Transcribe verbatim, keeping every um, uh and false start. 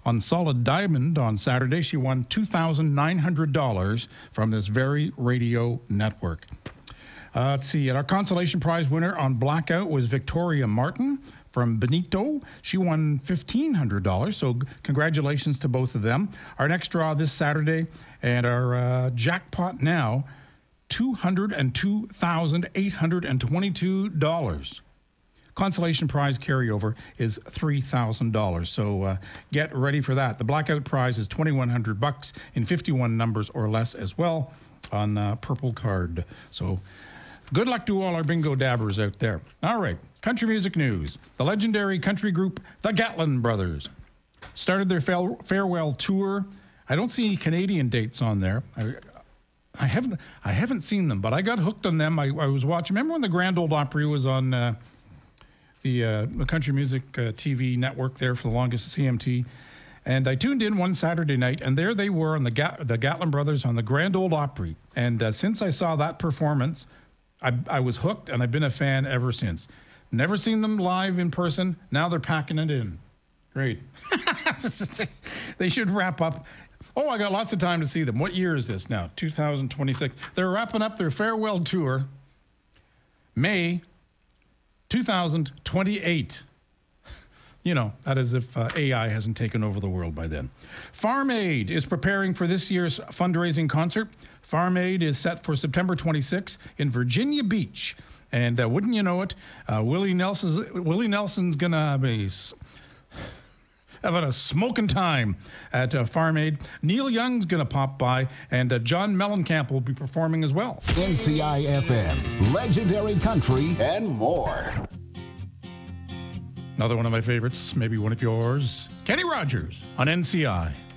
On Solid Diamond on Saturday, she won two thousand nine hundred dollars from this very radio network. Uh, let's see, and our consolation prize winner on Blackout was Victoria Martin from Benito. She won fifteen hundred dollars, so congratulations to both of them. Our next draw this Saturday, and our uh, jackpot now, two hundred two thousand eight hundred twenty-two dollars. Consolation prize carryover is three thousand dollars, so uh, get ready for that. The Blackout prize is twenty-one hundred bucks in fifty-one numbers or less as well on uh, Purple Card. So good luck to all our bingo dabbers out there. All right, country music news. The legendary country group, the Gatlin Brothers, started their farewell tour. I don't see any Canadian dates on there. I, I haven't I haven't seen them, but I got hooked on them. I, I was watching. Remember when the Grand Ole Opry was on uh, the uh, country music uh, T V network there for the longest, C M T? And I tuned in one Saturday night, and there they were on the Gat- the Gatlin Brothers on the Grand Ole Opry. And uh, since I saw that performance, I, I was hooked, and I've been a fan ever since. Never seen them live in person. Now they're packing it in. Great. They should wrap up. Oh, I got lots of time to see them. What year is this now? two thousand twenty-six. They're wrapping up their farewell tour May two thousand twenty-eight. You know, that is if uh, A I hasn't taken over the world by then. Farm Aid is preparing for this year's fundraising concert. Farm Aid is set for September twenty-sixth in Virginia Beach. And uh, wouldn't you know it, uh, Willie Nelson's, Willie Nelson's going to be s- having a smoking time at uh, Farm Aid. Neil Young's going to pop by, and uh, John Mellencamp will be performing as well. N C I F M, legendary country, and more. Another one of my favorites, maybe one of yours, Kenny Rogers on N C I.